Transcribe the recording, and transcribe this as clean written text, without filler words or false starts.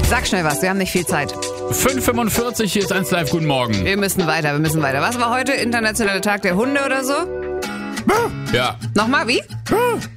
Sag schnell was, wir haben nicht viel Zeit. 5:45, hier ist 1 Live, guten Morgen. Wir müssen weiter. Was war heute? Internationaler Tag der Hunde oder so? Ja. Nochmal, wie?